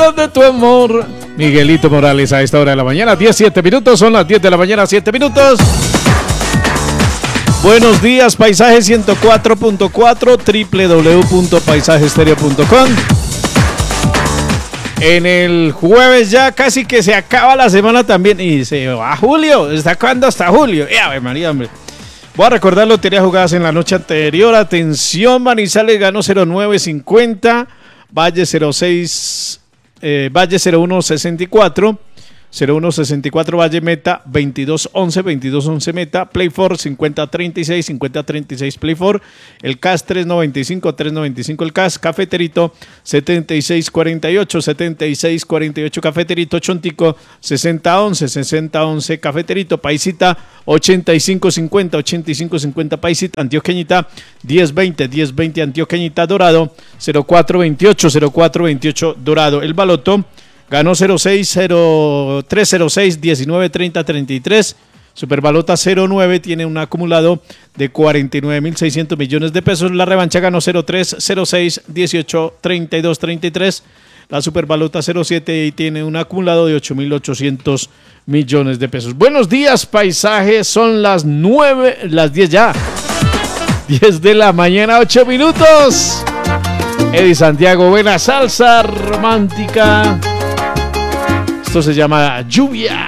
heridas de tu amor. Miguelito Morales a esta hora de la mañana, 17 minutos, son las 10 de la mañana, 7 minutos. Buenos días, Paisaje 104.4, www.paisajestereo.com. En el jueves ya casi que se acaba la semana también y se va julio. ¿Está acabando hasta julio? ¡Ave María, hombre! Voy a recordar loterías jugadas en la noche anterior. Atención, Manizales ganó 0950, Valle 06, Valle 0164, 0164 Valle Meta 2211 Meta, Play 4 5036 Play 4, el CAS 395 el CAS, Cafeterito 7648 Cafeterito, Chontico 6011 Cafeterito, Paisita 8550 Paisita, Antioqueñita 1020 Antioqueñita, Dorado 0428 Dorado, el Baloto ganó 0306 193033. Superbalota 09 tiene un acumulado de 49.600 millones de pesos. La revancha ganó 0306 183233. La Superbalota 07 y tiene un acumulado de 8.800 millones de pesos. Buenos días, Paisaje. Son las 10 ya. 10 de la mañana, 8 minutos. Eddie Santiago, buena salsa romántica. Esto se llama Lluvia.